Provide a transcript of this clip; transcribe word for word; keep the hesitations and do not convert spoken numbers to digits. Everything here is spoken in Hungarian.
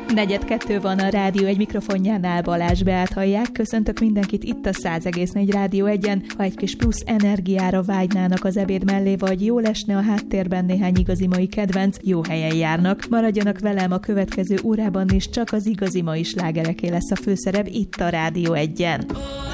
Negyed kettő van a Rádió egy mikrofonjánál, Balázs Beát hallják. Köszöntök mindenkit itt a száz egész négy Rádió egyen. Ha egy kis plusz energiára vágynának az ebéd mellé, vagy jól esne a háttérben néhány igazi mai kedvenc, jó helyen járnak. Maradjanak velem, a következő órában is csak az igazi mai slágereké lesz a főszerep itt a Rádió egyen.